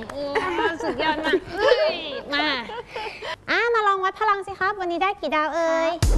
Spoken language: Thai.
โอ้สุดยอดมากมามาลองวัดพลังสิครับวันนี้ได้กี่ดาวเอ่ย